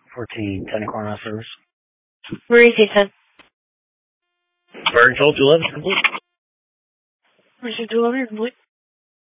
14, 10 Coronel service. Maurice 10. Bird Control 211, complete. Maurice 211, complete.